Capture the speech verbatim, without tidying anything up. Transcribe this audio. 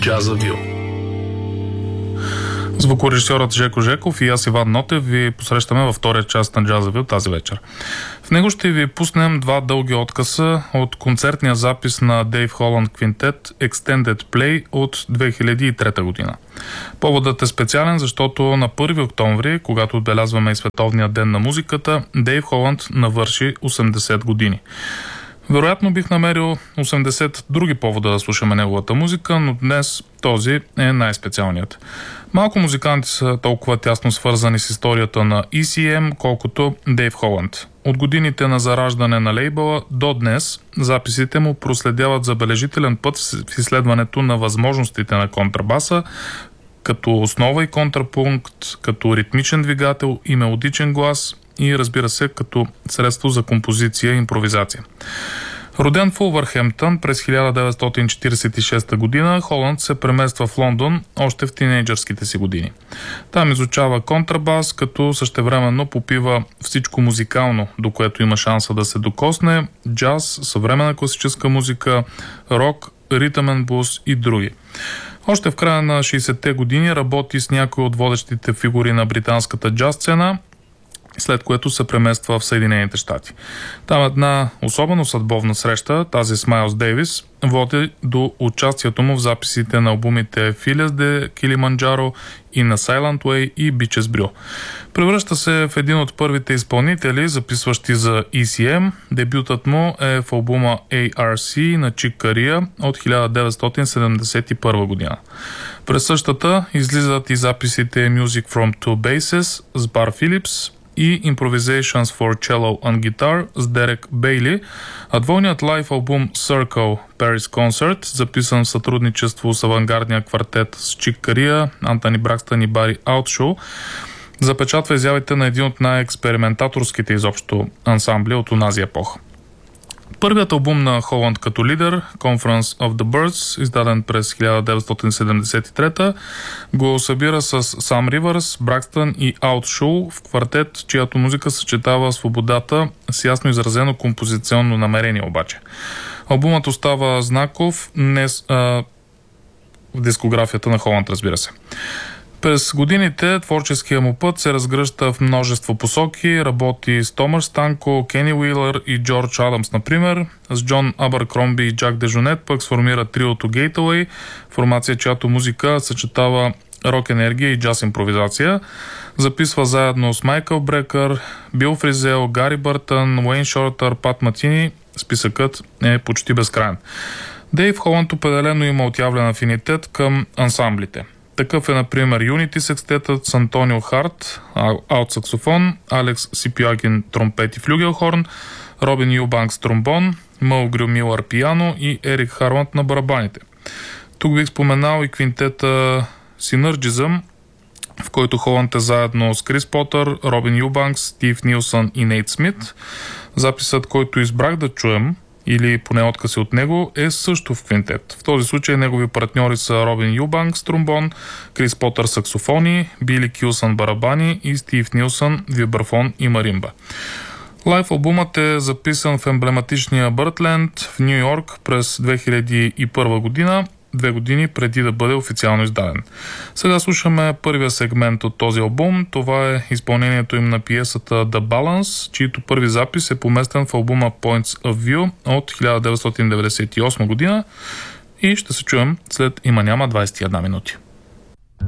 Джазавил. Звукорежисьорът Жеко Жеков и аз, Иван Нотев, ви посрещаме във втория част на Джазавил тази вечер. В него ще ви пуснем два дълги откъса от концертния запис на Дейв Холанд Квинтет Extended Play от две хиляди и трета година. Поводът е специален, защото на първи октомври, когато отбелязваме и Световния ден на музиката, Дейв Холанд навърши осемдесет години. Вероятно бих намерил осемдесет други повода да слушаме неговата музика, но днес този е най-специалният. Малко музиканти са толкова тясно свързани с историята на И Си Ем, колкото Дейв Холанд. От годините на зараждане на лейбъла до днес записите му проследяват забележителен път в изследването на възможностите на контрабаса, като основа и контрапункт, като ритмичен двигател и мелодичен глас и, разбира се, като средство за композиция и импровизация. Роден в Улвърхемптън през хиляда деветстотин четиридесет и шеста година, Холанд се премества в Лондон още в тинейджърските си години. Там изучава контрабас, като същевременно попива всичко музикално, до което има шанса да се докосне: джаз, съвременна класическа музика, рок, ритъмен блуз и други. Още в края на шейсетте години работи с някои от водещите фигури на британската джаз сцена, след което се премества в Съединените щати. Там една особено съдбовна среща, тази с Майлс Дейвис, води до участието му в записите на албумите Филес де Килиманджаро и на Silent Way и Бичес Брю. Превръща се в един от първите изпълнители, записващи за И Си Ем. Дебютът му е в албума Ей Ар Си на Чик Кария от хиляда деветстотин седемдесет и първа година. През същата излизат и записите Music from Two Basses с Бар Филипс и Improvisations for Cello and Guitar с Дерек Бейли, а двойният лайв албум Circle Paris Concert, записан в сътрудничество с авангардния квартет с Чик Кария, Антони Бракстън и Бари Аутшоу, запечатва изявите на един от най-експериментаторските изобщо ансамбли от онази епоха. Първият албум на Холанд като лидер, Conference of the Birds, издаден през хиляда деветстотин седемдесет и трета, го събира с Сам Ривърс, Бракстън и Аутшоу в квартет, чиято музика съчетава свободата с ясно изразено композиционно намерение обаче. Албумът остава знаков не, а, в дискографията на Холанд, разбира се. През годините творческия му път се разгръща в множество посоки. Работи с Томаш Станко, Кени Уилър и Джордж Адамс, например. С Джон Абъркромби и Джак Дежонет пък сформира триото Gateway, формация, чиято музика съчетава рок енергия и джаз импровизация. Записва заедно с Майкъл Брекър, Бил Фризел, Гари Бъртън, Уейн Шортър, Пат Матини. Списъкът е почти безкрайен. Дейв Холанд определено има отявлен афинитет към ансамблите. Такъв е, например, Unity секстетът с Антонио Харт, аут саксофон, Алекс Сипиагин тромпет и флюгелхорн, Робин Юбанкс тромбон, Мъл Грю Милър пиано и Ерик Харланд на барабаните. Тук бих споменал и квинтета Synergism, в който Холанд е заедно с Крис Потър, Робин Юбанкс, Стив Нилсън и Нейт Смит. Записът, който избрах да чуем, или поне откъси от него, е също в квинтет. В този случай негови партньори са Робин Юбанкс тромбон, Крис Потър саксофони, Били Кюлсън барабани и Стив Нилсън вибрафон и маримба. Лайв албумът е записан в емблематичния Бъртленд в Ню Йорк през две хиляди и първа година, две години преди да бъде официално издаден. Сега слушаме първия сегмент от този албум. Това е изпълнението им на пиесата The Balance, чието първи запис е поместен в албума Points of View от хиляда деветстотин деветдесет и осма година и ще се чуем след има няма двадесет и една минути.